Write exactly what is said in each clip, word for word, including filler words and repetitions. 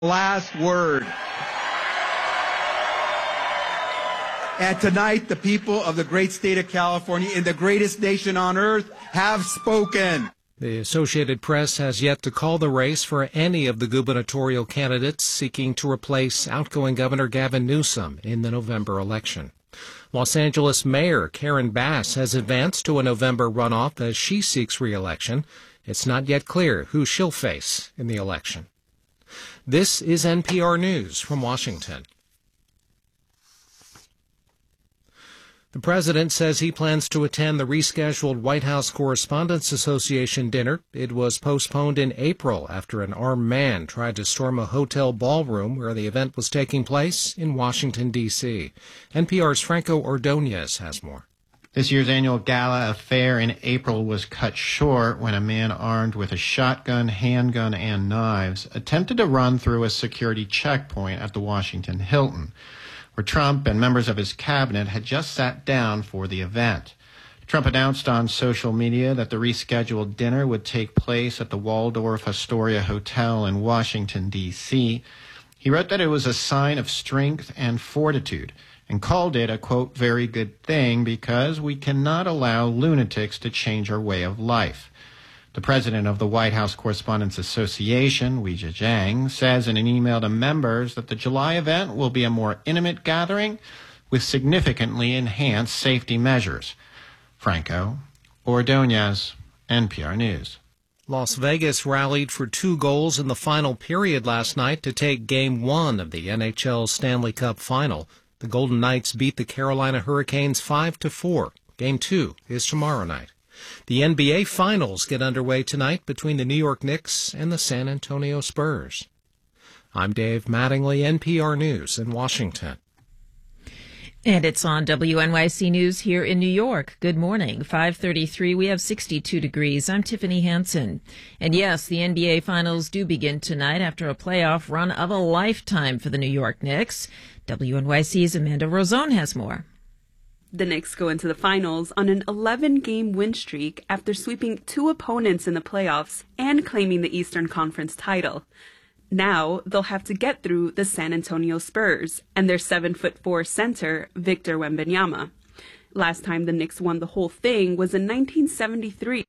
last word. And tonight, the people of the great state of California, in the greatest nation on earth, have spoken. The Associated Press has yet to call the race for any of the gubernatorial candidates seeking to replace outgoing Governor Gavin Newsom in the November election. Los Angeles Mayor Karen Bass has advanced to a November runoff as she seeks re-election. It's not yet clear who she'll face in the election. This is N P R News from Washington. The president says he plans to attend the rescheduled White House Correspondents Association dinner. It was postponed in April after an armed man tried to storm a hotel ballroom where the event was taking place in Washington, D C N P R's Franco Ordonez has more. This year's annual gala affair in April was cut short when a man armed with a shotgun, handgun, and knives attempted to run through a security checkpoint at the Washington Hilton, where Trump and members of his cabinet had just sat down for the event. Trump announced on social media that the rescheduled dinner would take place at the Waldorf Astoria Hotel in Washington, D C He wrote that it was a sign of strength and fortitude and called it a, quote, very good thing because we cannot allow lunatics to change our way of life. The president of the White House Correspondents Association, Weijia Jiang, says in an email to members that the July event will be a more intimate gathering with significantly enhanced safety measures. Franco Ordonez, N P R News. Las Vegas rallied for two goals in the final period last night to take Game one of the N H L Stanley Cup Final. The Golden Knights beat the Carolina Hurricanes five to four. Game two is tomorrow night. The N B A Finals get underway tonight between the New York Knicks and the San Antonio Spurs. I'm Dave Mattingly, N P R News in Washington. And it's on W N Y C News here in New York. Good morning. five thirty-three. We have sixty-two degrees. I'm Tiffany Hansen. And yes, the N B A Finals do begin tonight after a playoff run of a lifetime for the New York Knicks. W N Y C's Amanda Rosone has more. The Knicks go into the finals on an eleven-game win streak after sweeping two opponents in the playoffs and claiming the Eastern Conference title. Now they'll have to get through the San Antonio Spurs and their seven foot four center, Victor Wembanyama. Last time the Knicks won the whole thing was in nineteen seventy-three.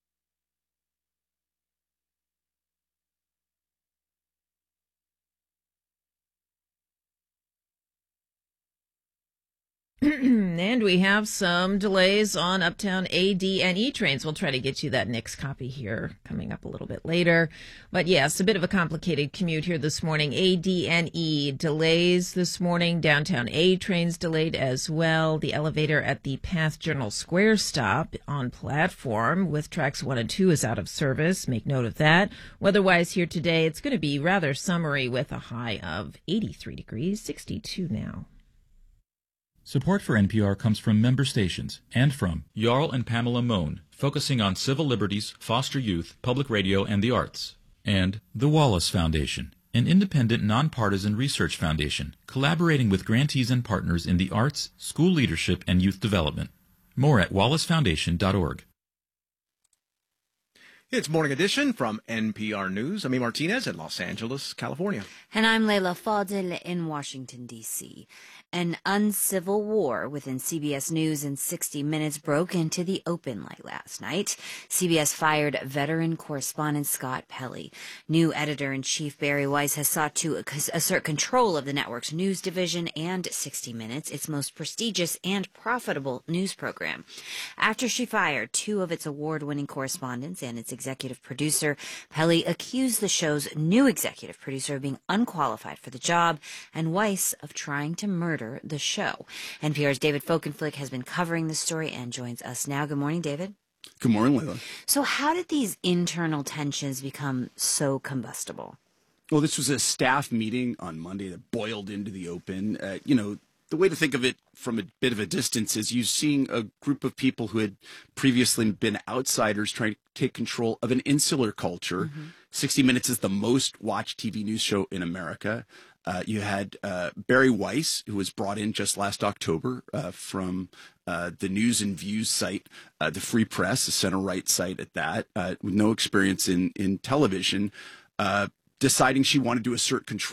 And we have some delays on Uptown A, D, and E trains. We'll try to get you that Knicks copy here coming up a little bit later. But yes, a bit of a complicated commute here this morning. A, D, and E delays this morning. Downtown A trains delayed as well. The elevator at the Path General Square stop on platform with tracks one and two is out of service. Make note of that. Weather-wise here today, it's going to be rather summery with a high of eighty-three degrees, sixty-two now. Support for N P R comes from member stations and from Jarl and Pamela Mohn, focusing on civil liberties, foster youth, public radio, and the arts. And the Wallace Foundation, an independent, nonpartisan research foundation, collaborating with grantees and partners in the arts, school leadership, and youth development. More at wallace foundation dot org. It's Morning Edition from N P R News. I'm E. Martinez in Los Angeles, California. And I'm Leila Fadel in Washington, D C An uncivil war within C B S News and sixty minutes broke into the open light last night. C B S fired veteran correspondent Scott Pelley. New editor-in-chief Barry Weiss has sought to assert control of the network's news division and sixty minutes, its most prestigious and profitable news program. After she fired two of its award-winning correspondents and its executive producer, Pelley accused the show's new executive producer of being unqualified for the job and Weiss of trying to murder the show. N P R's David Folkenflik has been covering the story and joins us now. Good morning, David. Good morning, Leila. So how did these internal tensions become so combustible? Well, this was a staff meeting on Monday that boiled into the open. Uh, you know, the way to think of it from a bit of a distance is you seeing a group of people who had previously been outsiders trying to take control of an insular culture. Mm-hmm. sixty minutes is the most watched T V news show in America. Uh, you had uh, Barry Weiss, who was brought in just last October uh, from uh, the News and Views site, uh, the Free Press, the center-right site at that, uh, with no experience in, in television, uh, deciding she wanted to assert control